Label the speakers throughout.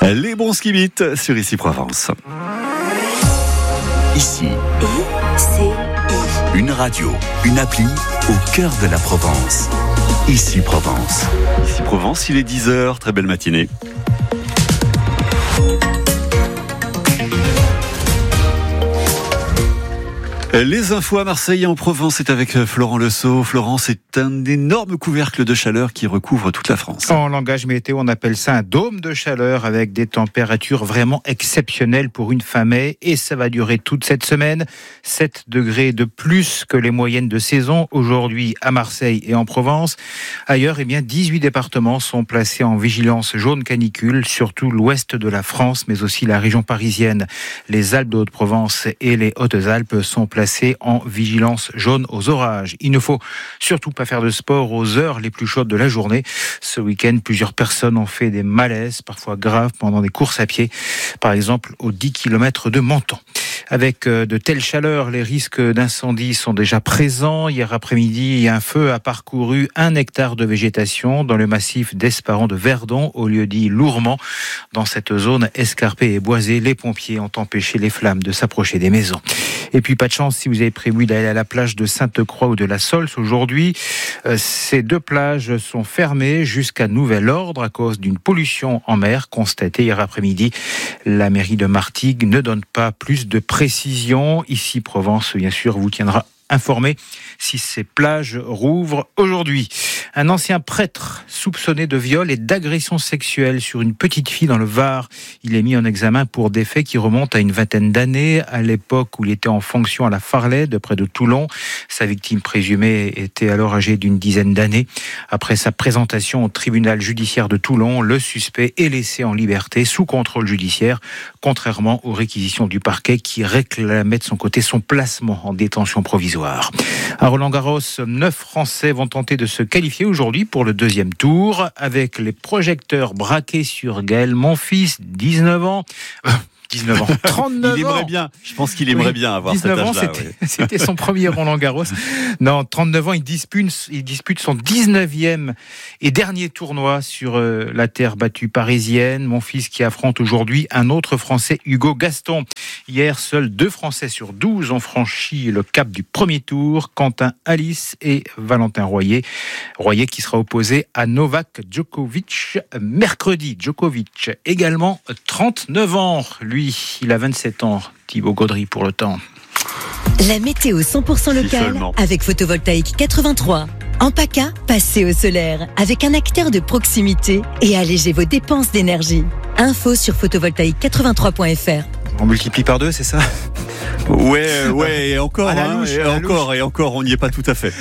Speaker 1: Les bons skibites sur Ici Provence.
Speaker 2: Ici, une radio, une appli au cœur de la Provence. Ici Provence.
Speaker 1: Ici Provence, il est 10h, très belle matinée. Les infos à Marseille et en Provence, c'est avec Florent Lesault. Florent, c'est un énorme couvercle de chaleur qui recouvre toute la France.
Speaker 3: En langage météo, on appelle ça un dôme de chaleur avec des températures vraiment exceptionnelles pour une fin mai. Et ça va durer toute cette semaine. 7 degrés de plus que les moyennes de saison aujourd'hui à Marseille et en Provence. Ailleurs, 18 départements sont placés en vigilance jaune canicule, surtout l'ouest de la France, mais aussi la région parisienne. Les Alpes de Haute-Provence et les Hautes-Alpes sont placés en vigilance jaune aux orages. Il ne faut surtout pas faire de sport aux heures les plus chaudes de la journée. Ce week-end, plusieurs personnes ont fait des malaises, parfois graves, pendant des courses à pied, par exemple aux 10 km de Menton. Avec de telles chaleurs, les risques d'incendie sont déjà présents. Hier après-midi, un feu a parcouru 1 hectare de végétation dans le massif d'Esparron de Verdon, au lieu dit Lourmand. Dans cette zone escarpée et boisée, les pompiers ont empêché les flammes de s'approcher des maisons. Et puis pas de chance si vous avez prévu d'aller à la plage de Sainte-Croix ou de la Sols aujourd'hui. Ces 2 plages sont fermées jusqu'à nouvel ordre à cause d'une pollution en mer constatée hier après-midi. La mairie de Martigues ne donne pas plus de précision. Ici Provence, bien sûr, vous tiendra informé si ces plages rouvrent aujourd'hui. Un ancien prêtre soupçonné de viol et d'agression sexuelle sur une petite fille dans le Var. Il est mis en examen pour des faits qui remontent à une vingtaine d'années, à l'époque où il était en fonction à la Farlay, de près de Toulon. Sa victime présumée était alors âgée d'une dizaine d'années. Après sa présentation au tribunal judiciaire de Toulon, le suspect est laissé en liberté sous contrôle judiciaire, contrairement aux réquisitions du parquet qui réclamait de son côté son placement en détention provisoire. À Roland-Garros, 9 Français vont tenter de se qualifier aujourd'hui pour le 2e tour, avec les projecteurs braqués sur Gaël Monfils, 19 ans. 39
Speaker 1: il aimerait
Speaker 3: ans.
Speaker 1: Bien, je pense qu'il aimerait bien avoir cet âge-là.
Speaker 3: C'était son premier Roland-Garros. Non, 39 ans, il dispute son 19e et dernier tournoi sur la terre battue parisienne. Mon fils qui affronte aujourd'hui un autre Français, Hugo Gaston. Hier, seuls 2 Français sur 12 ont franchi le cap du premier tour, Quentin Alice et Valentin Royer. Royer qui sera opposé à Novak Djokovic mercredi. Djokovic, également 39 ans. Lui, il a 27 ans, Thibaut Gaudry pour le temps.
Speaker 4: La météo 100% locale avec Photovoltaïque 83. En PACA, passez au solaire avec un acteur de proximité et allégez vos dépenses d'énergie. Info sur photovoltaïque83.fr.
Speaker 3: On multiplie par 2, c'est ça ?
Speaker 1: Ouais, et encore, on n'y est pas tout à fait.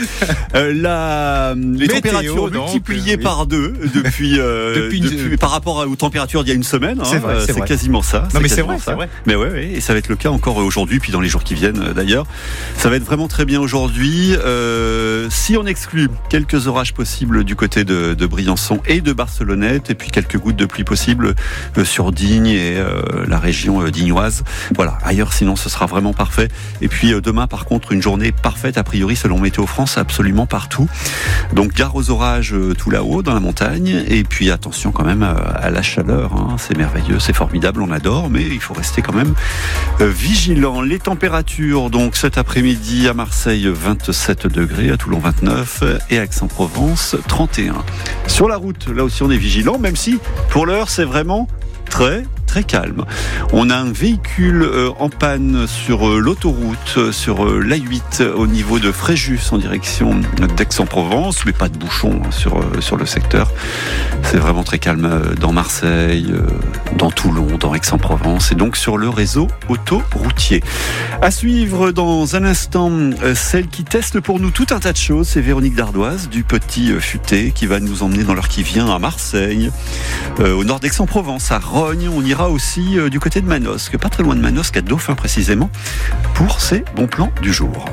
Speaker 1: Les températures multipliées par 2 depuis par rapport aux températures d'il y a une semaine.
Speaker 3: C'est vrai.
Speaker 1: Quasiment ça.
Speaker 3: Non, mais c'est vrai.
Speaker 1: Mais ouais, et ça va être le cas encore aujourd'hui, puis dans les jours qui viennent d'ailleurs. Ça va être vraiment très bien aujourd'hui. Si on exclut quelques orages possibles du côté de Briançon et de Barcelonnette, et puis quelques gouttes de pluie possibles sur Digne et la région dignoise. Voilà, ailleurs sinon ce sera vraiment parfait. Et puis demain par contre une journée parfaite a priori selon Météo France absolument partout. Donc gare aux orages tout là-haut dans la montagne, et puis attention quand même à la chaleur, hein. C'est merveilleux, c'est formidable, on adore, mais il faut rester quand même vigilant. Les températures donc cet après-midi à Marseille 27 degrés, à Toulon 29 et à Aix-en-Provence 31. Sur la route là aussi on est vigilant, même si pour l'heure c'est vraiment très calme. On a un véhicule en panne sur l'autoroute, sur l'A8 au niveau de Fréjus en direction d'Aix-en-Provence, mais pas de bouchon sur le secteur. C'est vraiment très calme dans Marseille, dans Toulon, dans Aix-en-Provence et donc sur le réseau autoroutier. À suivre dans un instant, celle qui teste pour nous tout un tas de choses, c'est Véronique Dardoise du Petit Futé qui va nous emmener dans l'heure qui vient à Marseille, au nord d'Aix-en-Provence, à Rognes. On ira aussi du côté de Manosque, pas très loin de Manosque, à Dauphin précisément, pour ses bons plans du jour.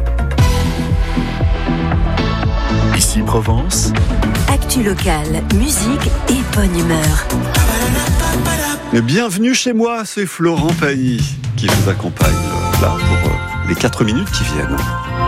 Speaker 2: Ici Provence.
Speaker 4: Actu locale, musique et bonne humeur.
Speaker 1: Bienvenue chez moi, c'est Florent Pagny qui vous accompagne là pour les 4 minutes qui viennent.